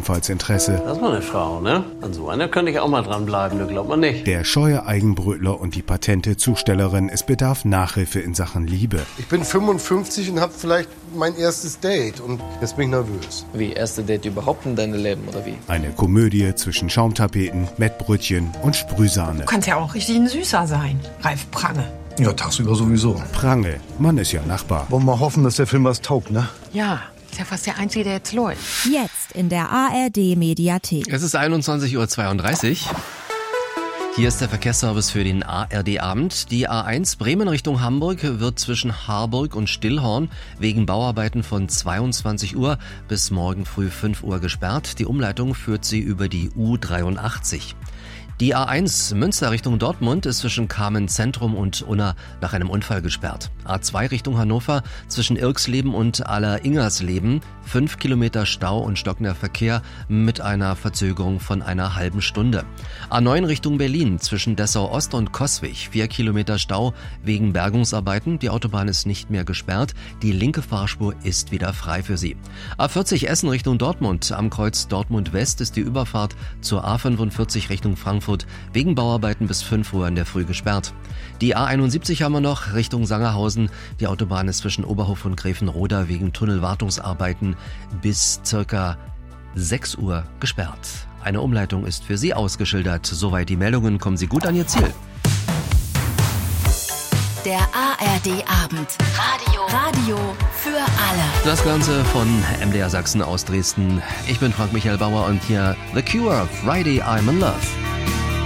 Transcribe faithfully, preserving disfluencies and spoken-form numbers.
ebenfalls Interesse. Das ist mal eine Frau, ne? An so einer könnte ich auch mal dranbleiben, das glaubt man nicht. Der scheue Eigenbrötler und die patente Zustellerin, es bedarf Nachhilfe in Sachen Liebe. Ich bin fünfundfünfzig und habe vielleicht mein erstes Date und jetzt bin ich nervös. Wie, erste Date überhaupt in deinem Leben, oder wie? Eine Komödie zwischen Schaumtapeten, Mettbrötchen und Sprühsahne. Du kannst ja auch richtig ein Süßer sein, Ralf Prange. Ja, tagsüber sowieso. Prange, man ist ja Nachbar. Wollen wir mal hoffen, dass der Film was taugt, ne? Ja, ist ja fast der Einzige, der jetzt läuft. Jetzt in der A R D-Mediathek. Es ist einundzwanzig Uhr zweiunddreißig. Hier ist der Verkehrsservice für den A R D-Abend. Die A eins Bremen Richtung Hamburg wird zwischen Harburg und Stillhorn wegen Bauarbeiten von zweiundzwanzig Uhr bis morgen früh fünf Uhr gesperrt. Die Umleitung führt sie über die U dreiundachtzig. Die A eins Münster Richtung Dortmund ist zwischen Kamen Zentrum und Unna nach einem Unfall gesperrt. A zwei Richtung Hannover zwischen Irksleben und Alleringersleben. Fünf Kilometer Stau und stockender Verkehr mit einer Verzögerung von einer halben Stunde. A neun Richtung Berlin zwischen Dessau Ost und Coswig. Vier Kilometer Stau wegen Bergungsarbeiten. Die Autobahn ist nicht mehr gesperrt. Die linke Fahrspur ist wieder frei für Sie. A vierzig Essen Richtung Dortmund. Am Kreuz Dortmund West ist die Überfahrt zur A fünfundvierzig Richtung Frankfurt wegen Bauarbeiten bis fünf Uhr in der Früh gesperrt. Die A einundsiebzig haben wir noch Richtung Sangerhausen. Die Autobahn ist zwischen Oberhof und Gräfenroda wegen Tunnelwartungsarbeiten bis circa sechs Uhr gesperrt. Eine Umleitung ist für Sie ausgeschildert. Soweit die Meldungen, kommen Sie gut an Ihr Ziel. Der A R D-Abend. Radio. Radio für alle. Das Ganze von M D R Sachsen aus Dresden. Ich bin Frank Michael Bauer und hier The Cure, Friday I'm in Love.